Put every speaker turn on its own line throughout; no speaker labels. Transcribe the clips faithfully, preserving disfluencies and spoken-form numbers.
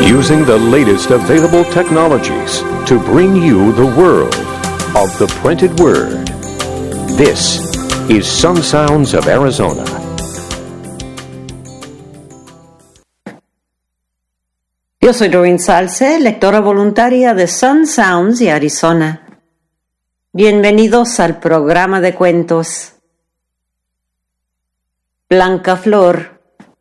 using the latest available technologies to bring you the world of the printed word. This is Sun Sounds of Arizona.
Yo soy Doreen Salce, lectora voluntaria de Sun Sounds de Arizona. Bienvenidos al programa de cuentos. Blanca Flor.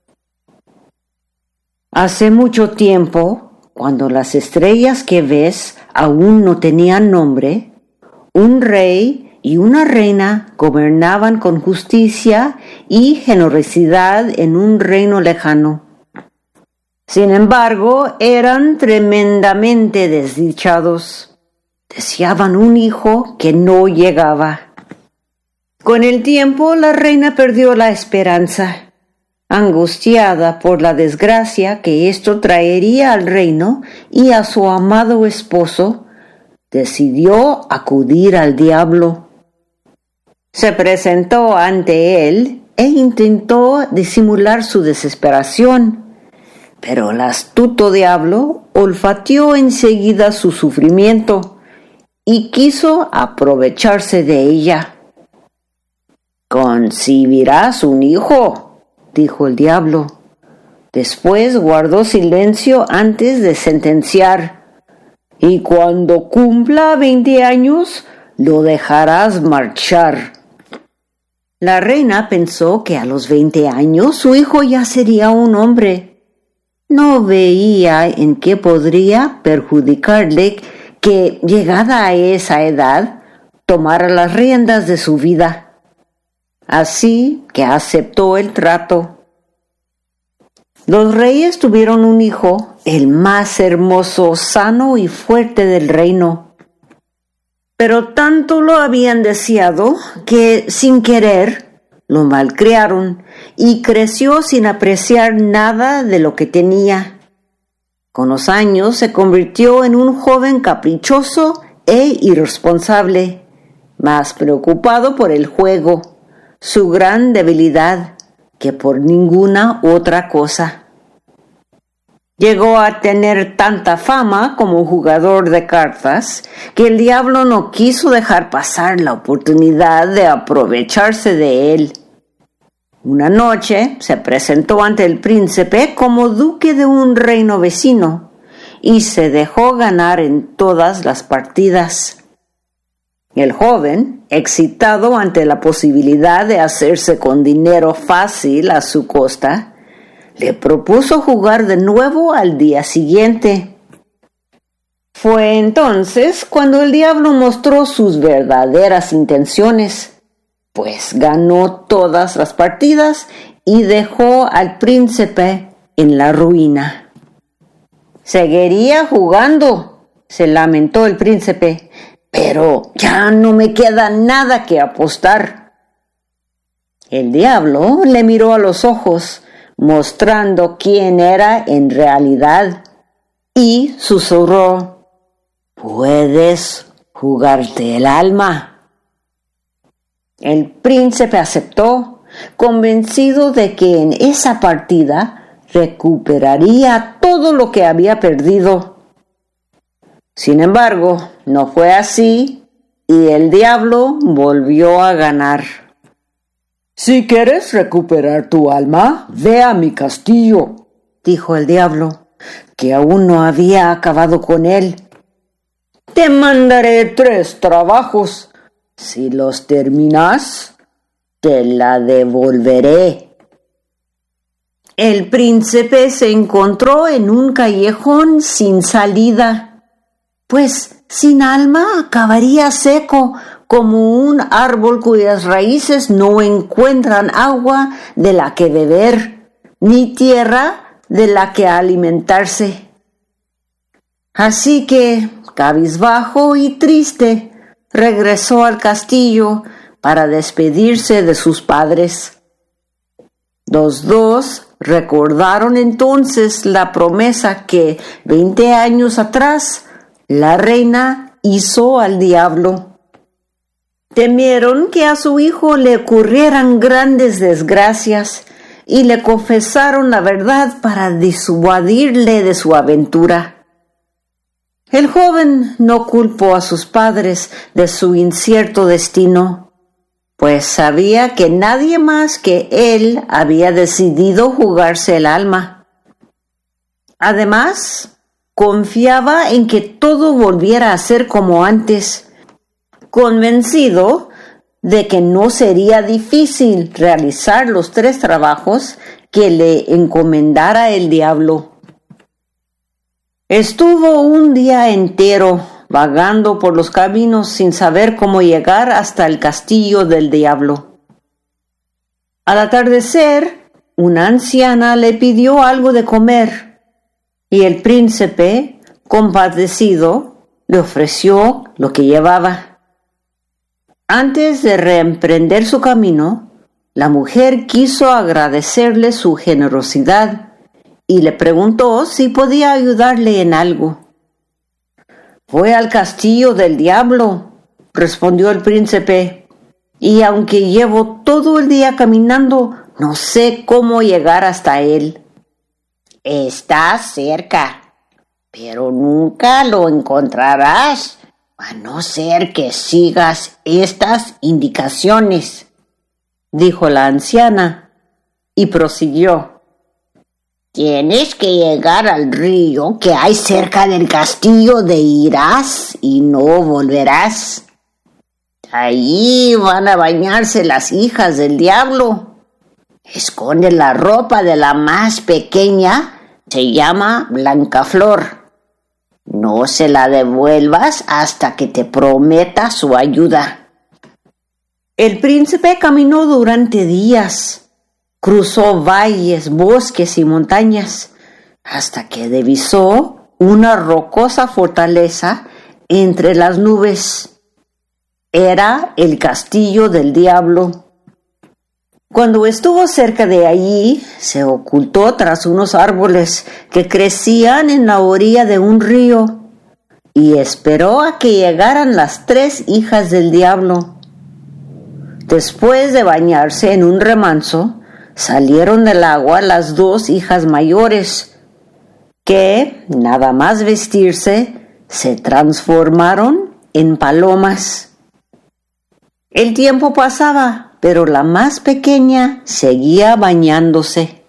Hace mucho tiempo, cuando las estrellas que ves aún no tenían nombre, un rey y una reina gobernaban con justicia y generosidad en un reino lejano. Sin embargo, eran tremendamente desdichados. Deseaban un hijo que no llegaba. Con el tiempo, la reina perdió la esperanza. Angustiada por la desgracia que esto traería al reino y a su amado esposo, decidió acudir al diablo. Se presentó ante él e intentó disimular su desesperación, pero el astuto diablo olfateó enseguida su sufrimiento y quiso aprovecharse de ella. «Concebirás un hijo», dijo el diablo. Después guardó silencio antes de sentenciar. «Y cuando cumpla veinte años, lo dejarás marchar». La reina pensó que a los veinte años su hijo ya sería un hombre. No veía en qué podría perjudicarle que, llegada a esa edad, tomara las riendas de su vida. Así que aceptó el trato. Los reyes tuvieron un hijo, el más hermoso, sano y fuerte del reino. Pero tanto lo habían deseado que, sin querer, lo malcriaron y creció sin apreciar nada de lo que tenía. Con los años se convirtió en un joven caprichoso e irresponsable, más preocupado por el juego, su gran debilidad, que por ninguna otra cosa. Llegó a tener tanta fama como jugador de cartas que el diablo no quiso dejar pasar la oportunidad de aprovecharse de él. Una noche se presentó ante el príncipe como duque de un reino vecino y se dejó ganar en todas las partidas. El joven, excitado ante la posibilidad de hacerse con dinero fácil a su costa, le propuso jugar de nuevo al día siguiente. Fue entonces cuando el diablo mostró sus verdaderas intenciones, pues ganó todas las partidas y dejó al príncipe en la ruina. «Seguiría jugando», se lamentó el príncipe, «pero ya no me queda nada que apostar». El diablo le miró a los ojos, mostrando quién era en realidad, y susurró: «Puedes jugarte el alma». El príncipe aceptó, convencido de que en esa partida recuperaría todo lo que había perdido. Sin embargo, no fue así, y el diablo volvió a ganar. «Si quieres recuperar tu alma, ve a mi castillo», dijo el diablo, que aún no había acabado con él. «Te mandaré tres trabajos. Si los terminas, te la devolveré». El príncipe se encontró en un callejón sin salida, pues sin alma acabaría seco como un árbol cuyas raíces no encuentran agua de la que beber, ni tierra de la que alimentarse. Así que, cabizbajo y triste, regresó al castillo para despedirse de sus padres. Los dos recordaron entonces la promesa que, veinte años atrás, la reina hizo al diablo. Temieron que a su hijo le ocurrieran grandes desgracias y le confesaron la verdad para disuadirle de su aventura. El joven no culpó a sus padres de su incierto destino, pues sabía que nadie más que él había decidido jugarse el alma. Además, confiaba en que todo volviera a ser como antes, convencido de que no sería difícil realizar los tres trabajos que le encomendara el diablo. Estuvo un día entero vagando por los caminos sin saber cómo llegar hasta el castillo del diablo. Al atardecer, una anciana le pidió algo de comer, y el príncipe, compadecido, le ofreció lo que llevaba. Antes de reemprender su camino, la mujer quiso agradecerle su generosidad y le preguntó si podía ayudarle en algo. «Voy al castillo del diablo», respondió el príncipe, «y aunque llevo todo el día caminando, no sé cómo llegar hasta él». «Está cerca, pero nunca lo encontrarás, a no ser que sigas estas indicaciones», dijo la anciana, y prosiguió. «Tienes que llegar al río que hay cerca del castillo de Irás y no volverás. Allí van a bañarse las hijas del diablo. Esconde la ropa de la más pequeña, se llama Blancaflor. No se la devuelvas hasta que te prometa su ayuda». El príncipe caminó durante días, cruzó valles, bosques y montañas, hasta que divisó una rocosa fortaleza entre las nubes. Era el castillo del diablo. Cuando estuvo cerca de allí, se ocultó tras unos árboles que crecían en la orilla de un río y esperó a que llegaran las tres hijas del diablo. Después de bañarse en un remanso, salieron del agua las dos hijas mayores, que, nada más vestirse, se transformaron en palomas. El tiempo pasaba, pero la más pequeña seguía bañándose.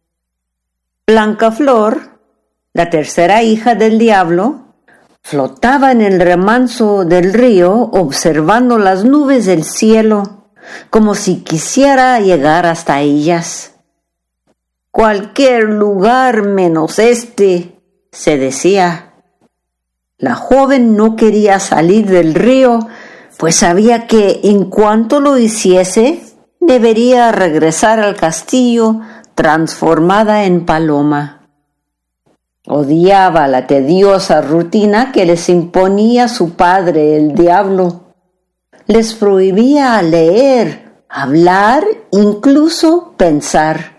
Blancaflor, la tercera hija del diablo, flotaba en el remanso del río observando las nubes del cielo, como si quisiera llegar hasta ellas. «Cualquier lugar menos este», se decía. La joven no quería salir del río, pues sabía que en cuanto lo hiciese, debería regresar al castillo transformada en paloma. Odiaba la tediosa rutina que les imponía su padre, el diablo. Les prohibía leer, hablar, incluso pensar.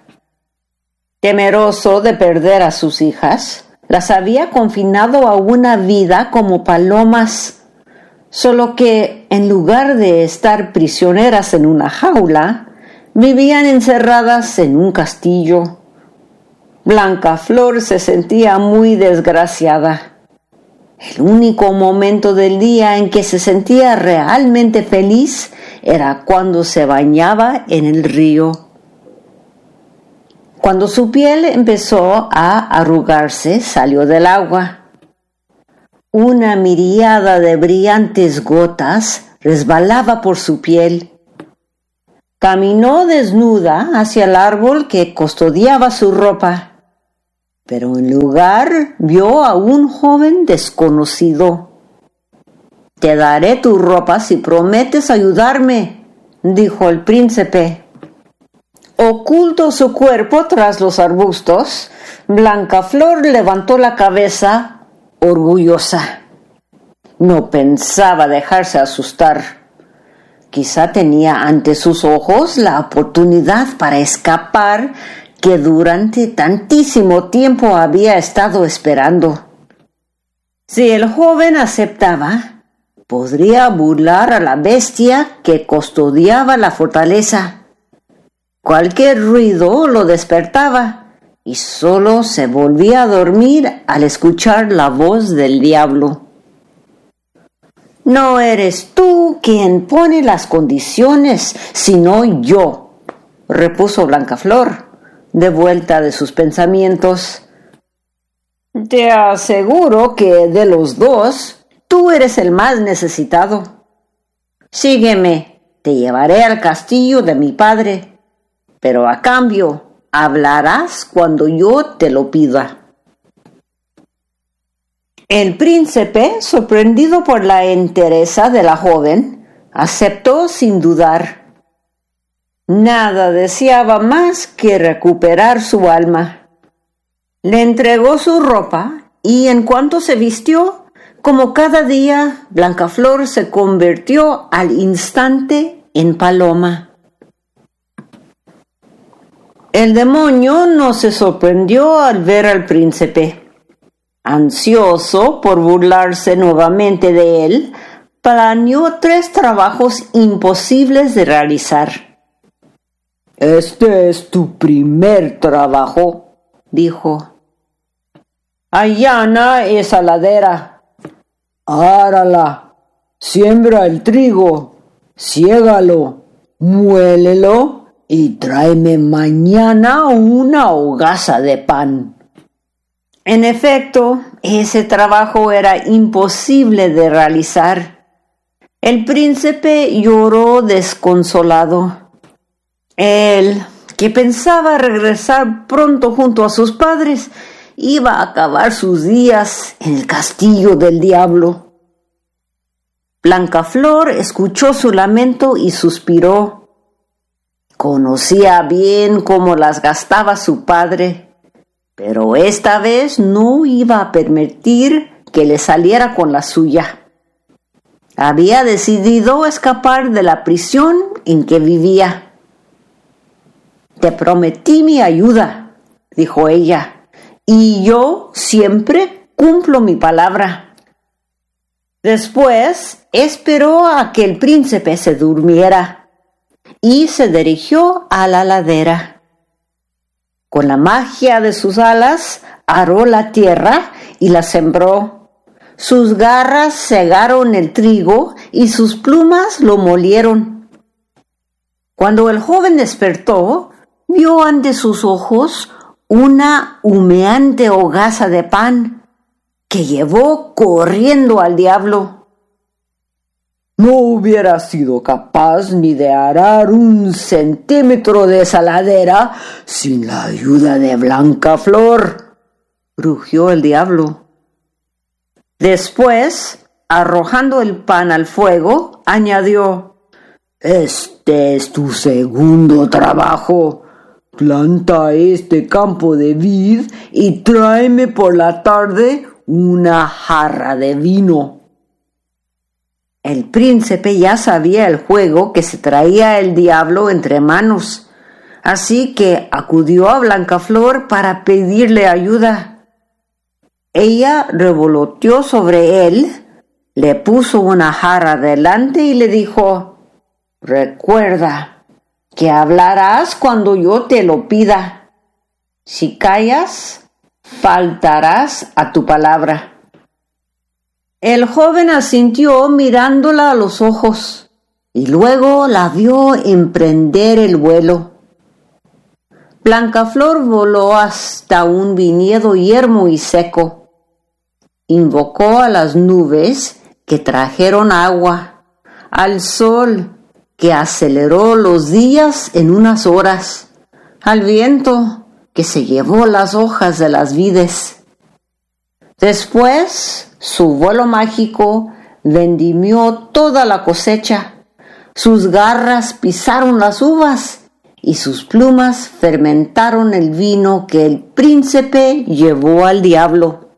Temeroso de perder a sus hijas, las había confinado a una vida como palomas, solo que en lugar de estar prisioneras en una jaula, vivían encerradas en un castillo. Blancaflor se sentía muy desgraciada. El único momento del día en que se sentía realmente feliz era cuando se bañaba en el río. Cuando su piel empezó a arrugarse, salió del agua. Una miríada de brillantes gotas resbalaba por su piel. Caminó desnuda hacia el árbol que custodiaba su ropa, pero en lugar vio a un joven desconocido. «Te daré tu ropa si prometes ayudarme», dijo el príncipe. Oculto su cuerpo tras los arbustos, Blancaflor levantó la cabeza, orgullosa. No pensaba dejarse asustar. Quizá tenía ante sus ojos la oportunidad para escapar que durante tantísimo tiempo había estado esperando. Si el joven aceptaba, podría burlar a la bestia que custodiaba la fortaleza. Cualquier ruido lo despertaba y solo se volvía a dormir al escuchar la voz del diablo. No eres tú quien pone las condiciones, sino yo, repuso Blancaflor, de vuelta de sus pensamientos. Te aseguro que de los dos, tú eres el más necesitado. Sígueme, te llevaré al castillo de mi padre, pero a cambio hablarás cuando yo te lo pida. El príncipe, sorprendido por la entereza de la joven, aceptó sin dudar. Nada deseaba más que recuperar su alma. Le entregó su ropa y en cuanto se vistió, como cada día, Blancaflor se convirtió al instante en paloma. El demonio no se sorprendió al ver al príncipe. Ansioso por burlarse nuevamente de él, planeó tres trabajos imposibles de realizar. «Este es tu primer trabajo», dijo. «Allana esa ladera, árala, siembra el trigo, siégalo, muélelo y tráeme mañana una hogaza de pan». En efecto, ese trabajo era imposible de realizar. El príncipe lloró desconsolado. Él, que pensaba regresar pronto junto a sus padres, iba a acabar sus días en el castillo del diablo. Blancaflor escuchó su lamento y suspiró. Conocía bien cómo las gastaba su padre, pero esta vez no iba a permitir que le saliera con la suya. Había decidido escapar de la prisión en que vivía. «Te prometí mi ayuda», dijo ella, «y yo siempre cumplo mi palabra». Después esperó a que el príncipe se durmiera y se dirigió a la ladera. Con la magia de sus alas, aró la tierra y la sembró. Sus garras segaron el trigo y sus plumas lo molieron. Cuando el joven despertó, vio ante sus ojos una humeante hogaza de pan que llevó corriendo al diablo. «No hubiera sido capaz ni de arar un centímetro de esa ladera sin la ayuda de Blancaflor», rugió el diablo. Después, arrojando el pan al fuego, añadió: «Este es tu segundo trabajo. Planta este campo de vid y tráeme por la tarde una jarra de vino». El príncipe ya sabía el juego que se traía el diablo entre manos, así que acudió a Blancaflor para pedirle ayuda. Ella revoloteó sobre él, le puso una jarra delante y le dijo: «Recuerda que hablarás cuando yo te lo pida. Si callas, faltarás a tu palabra». El joven asintió mirándola a los ojos y luego la vio emprender el vuelo. Blancaflor voló hasta un viñedo yermo y seco. Invocó a las nubes que trajeron agua, al sol que aceleró los días en unas horas, al viento que se llevó las hojas de las vides. Después, su vuelo mágico vendimió toda la cosecha, sus garras pisaron las uvas y sus plumas fermentaron el vino que el príncipe llevó al diablo.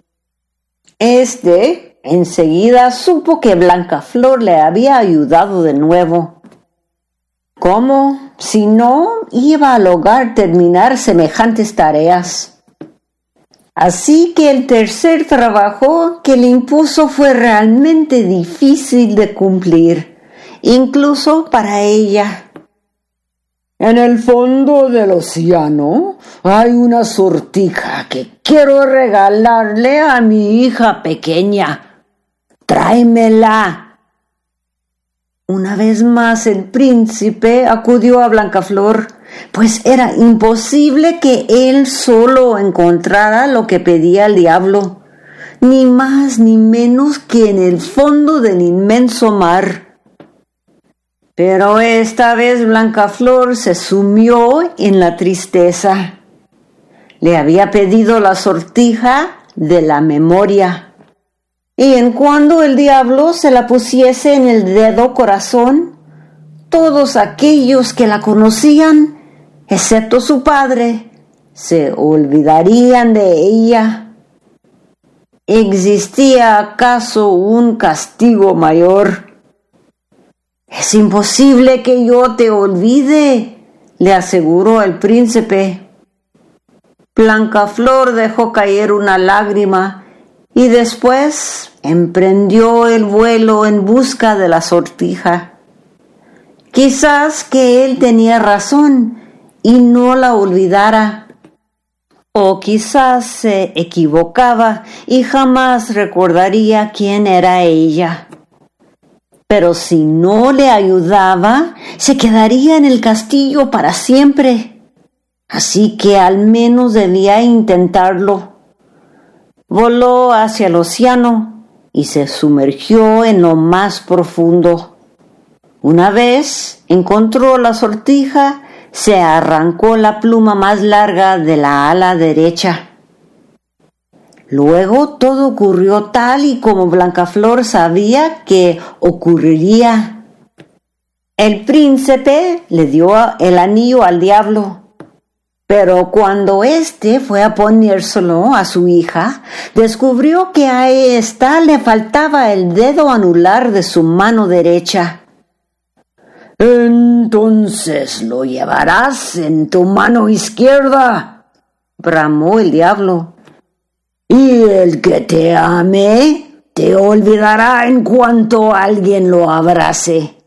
Este enseguida supo que Blancaflor le había ayudado de nuevo. ¿Cómo, si no, iba a lograr terminar semejantes tareas? Así que el tercer trabajo que le impuso fue realmente difícil de cumplir, incluso para ella. En el fondo del océano hay una sortija que quiero regalarle a mi hija pequeña. Tráemela. Una vez más el príncipe acudió a Blancaflor, pues era imposible que él solo encontrara lo que pedía el diablo, ni más ni menos que en el fondo del inmenso mar. Pero esta vez Blancaflor se sumió en la tristeza. Le había pedido la sortija de la memoria, y en cuando el diablo se la pusiese en el dedo corazón, todos aquellos que la conocían, excepto su padre, se olvidarían de ella. ¿Existía acaso un castigo mayor? Es imposible que yo te olvide, le aseguró el príncipe. Blancaflor dejó caer una lágrima y después emprendió el vuelo en busca de la sortija. Quizás que él tenía razón y no la olvidara, o quizás se equivocaba y jamás recordaría quién era ella. Pero si no le ayudaba, se quedaría en el castillo para siempre. Así que al menos debía intentarlo. Voló hacia el océano y se sumergió en lo más profundo. Una vez encontró la sortija, se arrancó la pluma más larga de la ala derecha. Luego todo ocurrió tal y como Blancaflor sabía que ocurriría. El príncipe le dio el anillo al diablo, pero cuando éste fue a ponérselo a su hija, descubrió que a ésta le faltaba el dedo anular de su mano derecha. «Entonces lo llevarás en tu mano izquierda», bramó el diablo. «Y el que te ame te olvidará en cuanto alguien lo abrace».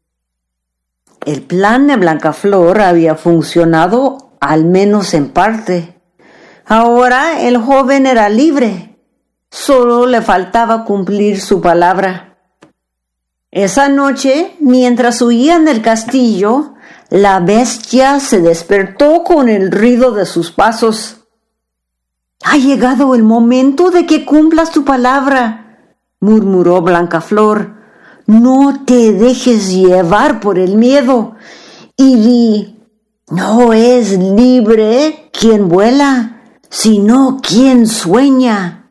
El plan de Blancaflor había funcionado, al menos en parte. Ahora el joven era libre. Solo le faltaba cumplir su palabra. Esa noche, mientras huían del castillo, la bestia se despertó con el ruido de sus pasos. «Ha llegado el momento de que cumplas tu palabra», murmuró Blancaflor. «No te dejes llevar por el miedo y di, no es libre quien vuela, sino quien sueña».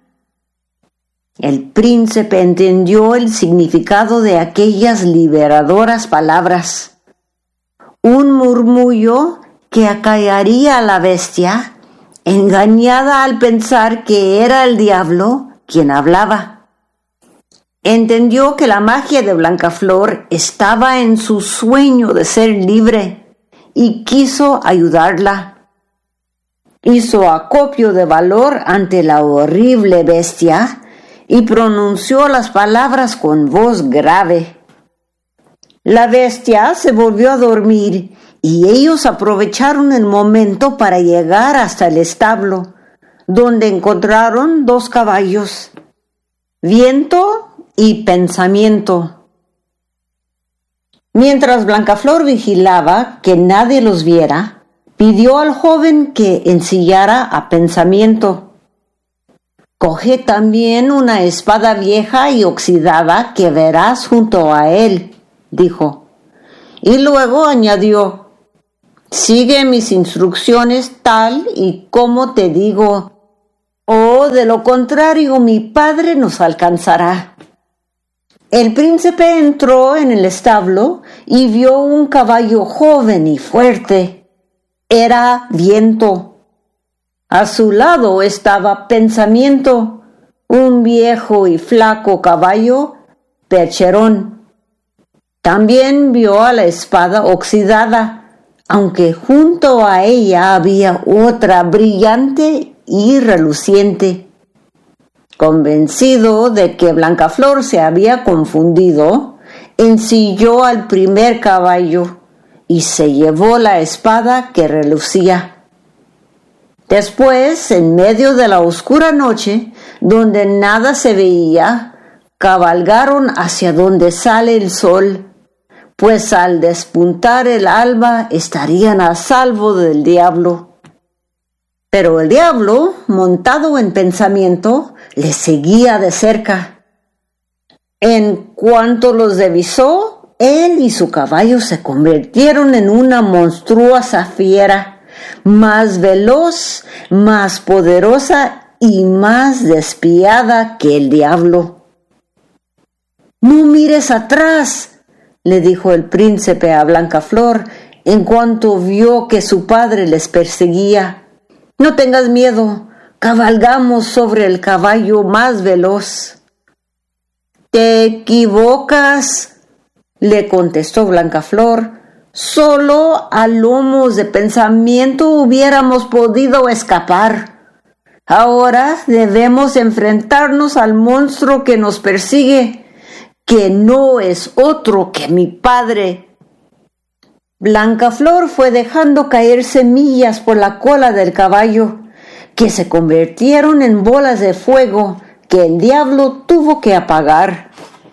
El príncipe entendió el significado de aquellas liberadoras palabras. Un murmullo que acallaría a la bestia, engañada al pensar que era el diablo quien hablaba. Entendió que la magia de Blancaflor estaba en su sueño de ser libre y quiso ayudarla. Hizo acopio de valor ante la horrible bestia y pronunció las palabras con voz grave. La bestia se volvió a dormir y ellos aprovecharon el momento para llegar hasta el establo, donde encontraron dos caballos, Viento y Pensamiento. Mientras Blancaflor vigilaba que nadie los viera, pidió al joven que ensillara a Pensamiento. «Coge también una espada vieja y oxidada que verás junto a él», dijo. Y luego añadió: «Sigue mis instrucciones tal y como te digo, o de lo contrario mi padre nos alcanzará». El príncipe entró en el establo y vio un caballo joven y fuerte. Era Viento. A su lado estaba Pensamiento, un viejo y flaco caballo, Percherón. También vio a la espada oxidada, aunque junto a ella había otra brillante y reluciente. Convencido de que Blancaflor se había confundido, ensilló al primer caballo y se llevó la espada que relucía. Después, en medio de la oscura noche, donde nada se veía, cabalgaron hacia donde sale el sol, pues al despuntar el alba estarían a salvo del diablo. Pero el diablo, montado en pensamiento, les seguía de cerca. En cuanto los divisó, él y su caballo se convirtieron en una monstruosa fiera, más veloz, más poderosa y más despiadada que el diablo. «No mires atrás», le dijo el príncipe a Blancaflor en cuanto vio que su padre les perseguía. «No tengas miedo, cabalgamos sobre el caballo más veloz». «Te equivocas», le contestó Blancaflor. «Solo a lomos de pensamiento hubiéramos podido escapar. Ahora debemos enfrentarnos al monstruo que nos persigue, que no es otro que mi padre». Blancaflor fue dejando caer semillas por la cola del caballo, que se convirtieron en bolas de fuego que el diablo tuvo que apagar.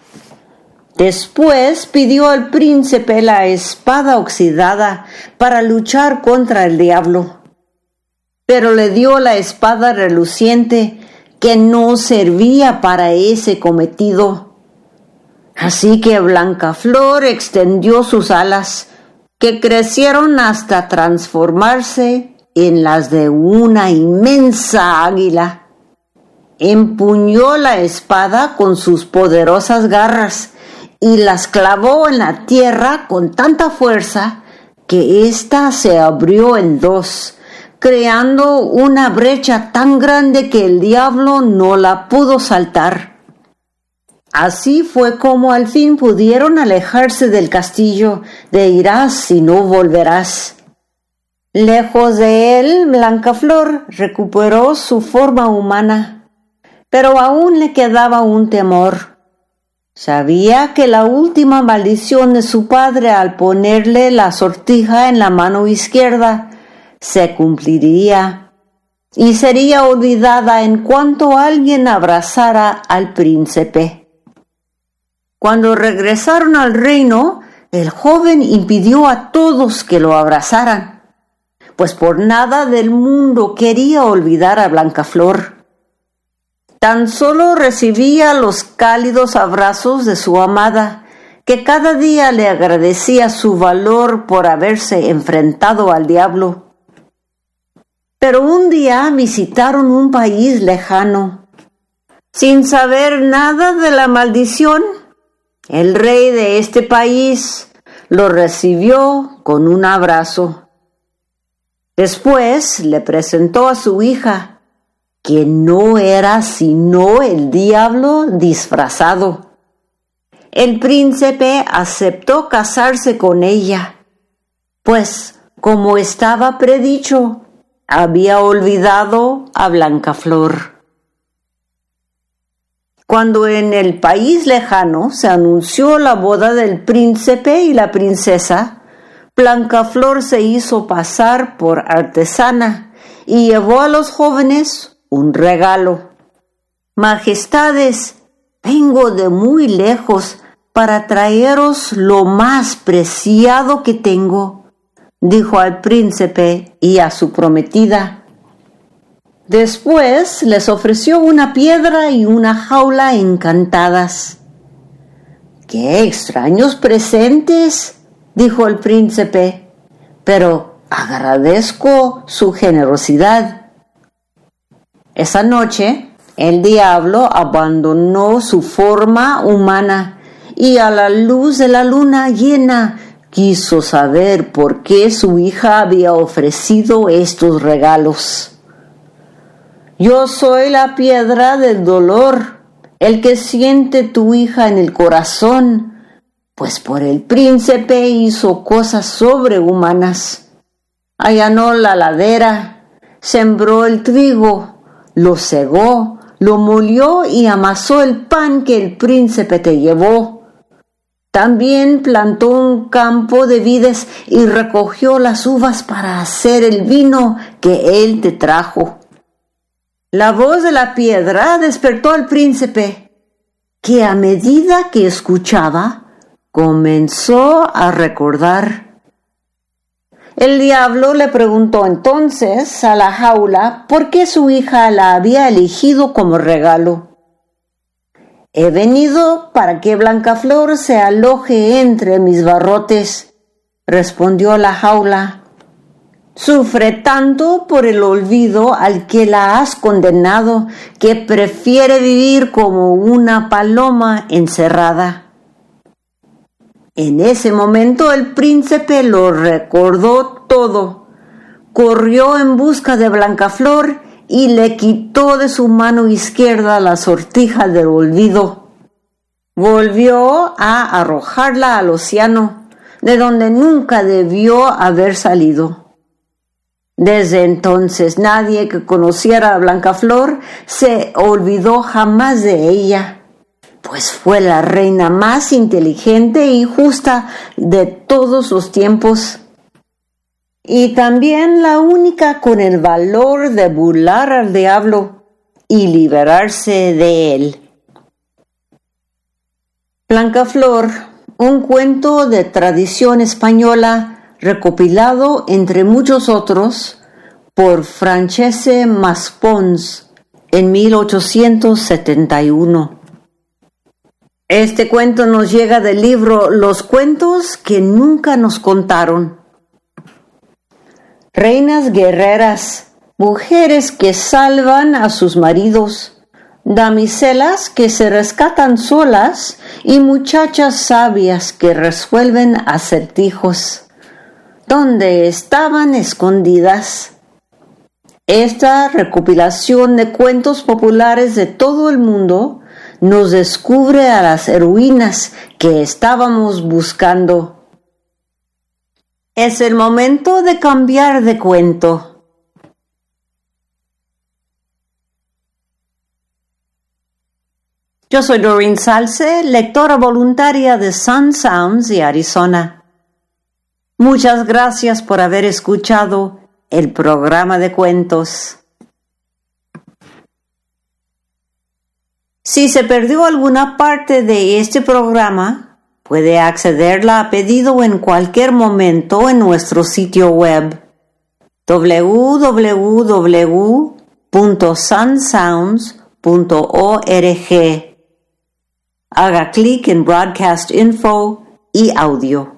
Después pidió al príncipe la espada oxidada para luchar contra el diablo, pero le dio la espada reluciente que no servía para ese cometido. Así que Blancaflor extendió sus alas, que crecieron hasta transformarse en las de una inmensa águila. Empuñó la espada con sus poderosas garras y las clavó en la tierra con tanta fuerza que ésta se abrió en dos, creando una brecha tan grande que el diablo no la pudo saltar. Así fue como al fin pudieron alejarse del castillo de Irás y no volverás. Lejos de él, Blancaflor recuperó su forma humana, pero aún le quedaba un temor. Sabía que la última maldición de su padre al ponerle la sortija en la mano izquierda se cumpliría y sería olvidada en cuanto alguien abrazara al príncipe. Cuando regresaron al reino, el joven impidió a todos que lo abrazaran, pues por nada del mundo quería olvidar a Blancaflor. Tan solo recibía los cálidos abrazos de su amada, que cada día le agradecía su valor por haberse enfrentado al diablo. Pero un día visitaron un país lejano. Sin saber nada de la maldición, el rey de este país lo recibió con un abrazo. Después le presentó a su hija, que no era sino el diablo disfrazado. El príncipe aceptó casarse con ella, pues, como estaba predicho, había olvidado a Blancaflor. Cuando en el país lejano se anunció la boda del príncipe y la princesa, Blancaflor se hizo pasar por artesana y llevó a los jóvenes un regalo. «Majestades, vengo de muy lejos para traeros lo más preciado que tengo», dijo al príncipe y a su prometida. Después les ofreció una piedra y una jaula encantadas. «¡Qué extraños presentes!», dijo el príncipe, «pero agradezco su generosidad». Esa noche, el diablo abandonó su forma humana y a la luz de la luna llena quiso saber por qué su hija había ofrecido estos regalos. «Yo soy la piedra del dolor, el que siente tu hija en el corazón, pues por el príncipe hizo cosas sobrehumanas. Allanó la ladera, sembró el trigo, lo segó, lo molió y amasó el pan que el príncipe te llevó. También plantó un campo de vides y recogió las uvas para hacer el vino que él te trajo. La voz de la piedra despertó al príncipe, que a medida que escuchaba, comenzó a recordar. El diablo le preguntó entonces a la jaula por qué su hija la había elegido como regalo. He venido para que Blancaflor se aloje entre mis barrotes, respondió la jaula. Sufre tanto por el olvido al que la has condenado que prefiere vivir como una paloma encerrada. En ese momento el príncipe lo recordó todo. Corrió en busca de Blancaflor y le quitó de su mano izquierda la sortija del olvido. Volvió a arrojarla al océano, de donde nunca debió haber salido. Desde entonces nadie que conociera a Blancaflor se olvidó jamás de ella, pues fue la reina más inteligente y justa de todos los tiempos, y también la única con el valor de burlar al diablo y liberarse de él. Blancaflor, un cuento de tradición española recopilado entre muchos otros por Francesc Maspons en mil ochocientos setenta y uno. Este cuento nos llega del libro Los cuentos que nunca nos contaron. Reinas guerreras, mujeres que salvan a sus maridos, damiselas que se rescatan solas y muchachas sabias que resuelven acertijos. ¿Dónde estaban escondidas? Esta recopilación de cuentos populares de todo el mundo nos descubre a las heroínas que estábamos buscando. Es el momento de cambiar de cuento. Yo soy Doreen Salce, lectora voluntaria de Sun Sounds de Arizona. Muchas gracias por haber escuchado el programa de cuentos. Si se perdió alguna parte de este programa, puede accederla a pedido en cualquier momento en nuestro sitio web doble u doble u doble u punto sun sounds punto org. Haga clic en Broadcast Info y Audio.